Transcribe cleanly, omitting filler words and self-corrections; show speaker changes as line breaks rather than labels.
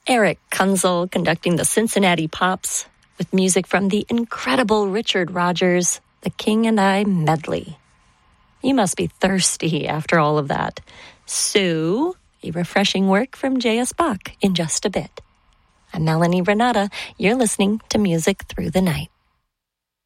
Eric Kunzel conducting the Cincinnati Pops with music from the incredible Richard Rodgers, The King and I Medley. You must be thirsty after all of that. So, a refreshing work from J.S. Bach in just a bit. I'm Melanie Renata. You're listening to Music Through the Night.